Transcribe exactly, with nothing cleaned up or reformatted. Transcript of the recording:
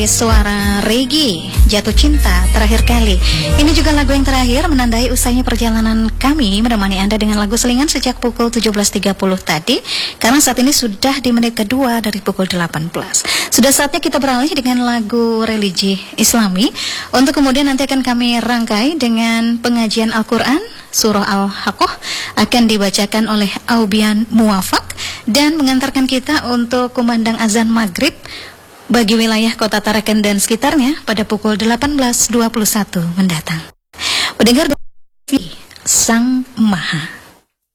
Suara Regi, Jatuh Cinta, terakhir kali. Ini juga lagu yang terakhir menandai usainya perjalanan kami menemani Anda dengan lagu selingan sejak pukul tujuh belas tiga puluh tadi. Karena saat ini sudah di menit kedua dari pukul delapan belas. Sudah saatnya kita beralih dengan lagu religi Islami. Untuk kemudian nanti akan kami rangkai dengan pengajian Al-Quran. Surah Al-Haqqah akan dibacakan oleh Aubian Muwafak dan mengantarkan kita untuk kumandang azan maghrib bagi wilayah kota Tarakan dan sekitarnya pada pukul delapan belas dua puluh satu mendatang. Pendengar Sang Maha.